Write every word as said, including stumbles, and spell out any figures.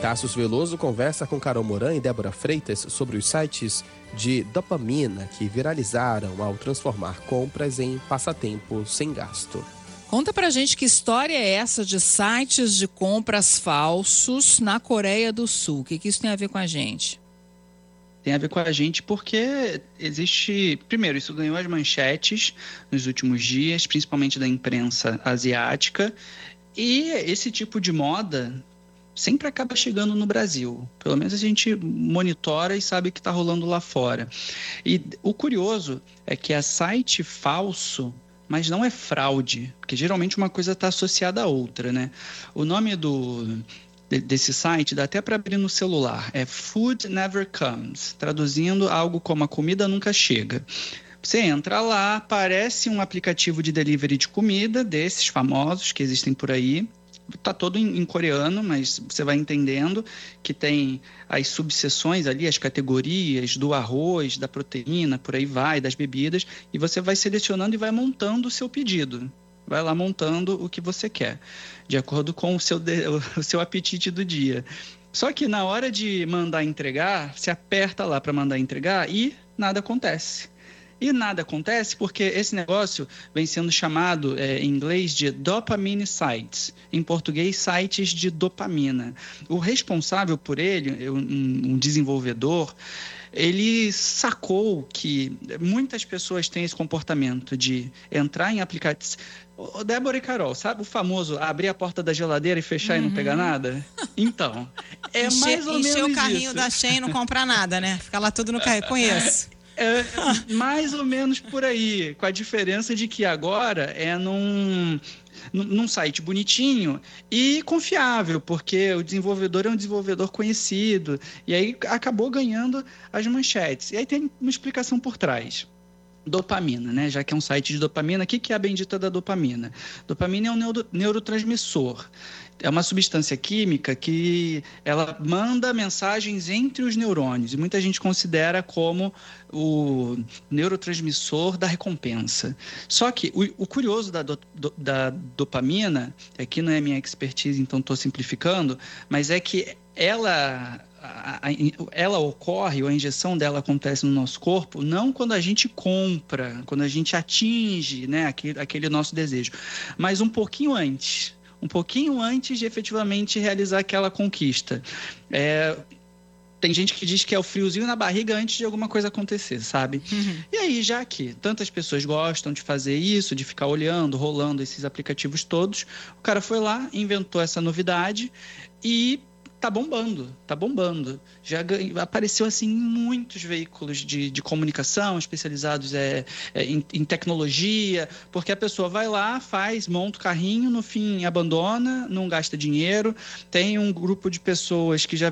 Cassius Veloso conversa com Carol Moran e Débora Freitas sobre os sites de dopamina que viralizaram ao transformar compras em passatempo sem gasto. Conta pra gente que história é essa de sites de compras falsos na Coreia do Sul. O que, que isso tem a ver com a gente? Tem a ver com a gente porque existe... Primeiro, isso ganhou as manchetes nos últimos dias, principalmente da imprensa asiática. E esse tipo de moda sempre acaba chegando no Brasil. Pelo menos a gente monitora e sabe o que está rolando lá fora. E o curioso é que é site falso, mas não é fraude, porque geralmente uma coisa está associada à outra, né? O nome do, desse site dá até para abrir no celular. É Food Never Comes, traduzindo algo como a comida nunca chega. Você entra lá, parece um aplicativo de delivery de comida, desses famosos que existem por aí. Está todo em, em coreano, mas você vai entendendo que tem as subseções ali, as categorias do arroz, da proteína, por aí vai, das bebidas, e você vai selecionando e vai montando o seu pedido. Vai lá montando o que você quer, de acordo com o seu, o seu apetite do dia. Só que na hora de mandar entregar, você aperta lá para mandar entregar e nada acontece. E nada acontece porque esse negócio vem sendo chamado é, em inglês de dopamine sites, em português, sites de dopamina. O responsável por ele, um, um desenvolvedor, ele sacou que muitas pessoas têm esse comportamento de entrar em aplicativos... Ô, Débora e Carol, sabe o famoso abrir a porta da geladeira e fechar uhum. e não pegar nada? Então, é Enche, mais ou menos isso. Encher o carrinho isso. da Shein e não comprar nada, né? Fica lá tudo no carrinho. Conheço. É mais ou menos por aí, com a diferença de que agora é num, num site bonitinho e confiável, porque o desenvolvedor é um desenvolvedor conhecido, e aí acabou ganhando as manchetes. E aí tem uma explicação por trás. Dopamina, né? Já que é um site de dopamina, o que é a bendita da dopamina? Dopamina é um neuro, neurotransmissor. É uma substância química que ela manda mensagens entre os neurônios e muita gente considera como o neurotransmissor da recompensa. Só que o, o curioso da, do, da dopamina, aqui não é minha expertise, então estou simplificando, mas é que ela... A, a, ela ocorre, ou a injeção dela acontece no nosso corpo, não quando a gente compra, quando a gente atinge, né, aquele, aquele nosso desejo, mas um pouquinho antes, um pouquinho antes de efetivamente realizar aquela conquista. É, tem gente que diz que é o friozinho na barriga antes de alguma coisa acontecer, sabe? Uhum. E aí, já que tantas pessoas gostam de fazer isso, de ficar olhando, rolando esses aplicativos todos, o cara foi lá, inventou essa novidade e tá bombando, tá bombando. Já ganha, apareceu assim em muitos veículos de, de comunicação especializados é, é, em, em tecnologia, porque a pessoa vai lá, faz, monta o carrinho, no fim abandona, não gasta dinheiro. Tem um grupo de pessoas que já